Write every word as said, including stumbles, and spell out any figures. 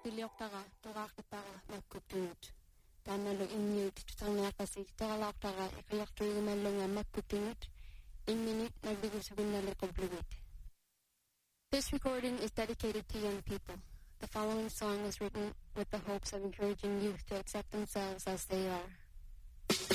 Tilioktaga, Toraktaga, Makutut. Tanalo immute to Tanakasi, Taralaktara, Ekayaktuimalunga Makutut. In minute, Navigus Winale complete. This recording is dedicated to young people. The following song was written with the hopes of encouraging youth to accept themselves as they are.